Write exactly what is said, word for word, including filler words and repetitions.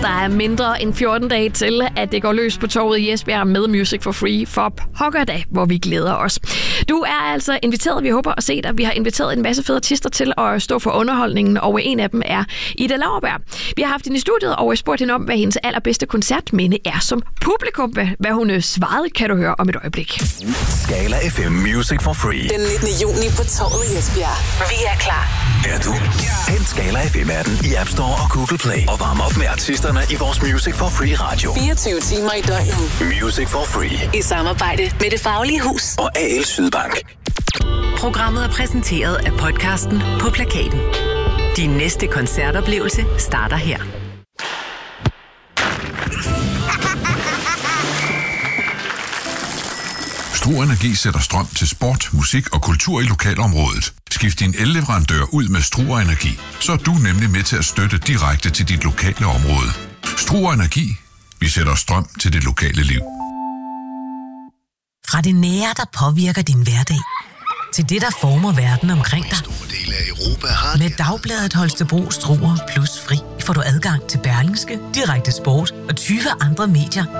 Der er mindre end fjorten dage til, at det går løs på torvet i Esbjerg med Music for Free for pokker da, hvor vi glæder os. Du er altså inviteret, vi håber at se dig. Vi har inviteret en masse fede artister til at stå for underholdningen, og en af dem er Ida Lauerberg. Vi har haft hende i studiet, og spurgt hende om, hvad hendes allerbedste koncertminde er som publikum. Hvad hun svarede, kan du høre om et øjeblik. Skala F M Music for Free. Den nittende juni på torvet i Esbjerg. Vi er klar. Er du? Hent Skala F M-appen i App Store og Google Play. Og varm op med artisterne i vores Music for Free radio. fireogtyve timer i døgnet. Music for Free. I samarbejde med Det Faglige Hus og A L Sydbank. Programmet er præsenteret af podcasten På Plakaten. Din næste koncertoplevelse starter her. Struer Energi sætter strøm til sport, musik og kultur i lokalområdet. Skift din elleverandør ud med Struer Energi, så er du nemlig med til at støtte direkte til dit lokale område. Struer Energi. Vi sætter strøm til det lokale liv. Fra det nære, der påvirker din hverdag, til det, der former verden omkring dig. Med Dagbladet Holstebro Struer plus fri får du adgang til Berlingske, Direkte Sport og tyve andre medier